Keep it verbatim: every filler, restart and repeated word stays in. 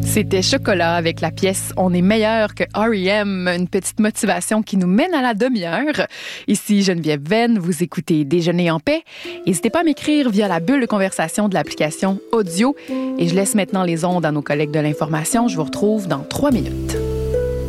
C'était Chocolat avec la pièce On est meilleur que R E M, une petite motivation qui nous mène à la demi-heure. Ici Geneviève Venn, vous écoutez Déjeuner en paix. N'hésitez pas à m'écrire via la bulle de conversation de l'application Audio. Et je laisse maintenant les ondes à nos collègues de l'information. Je vous retrouve dans trois minutes.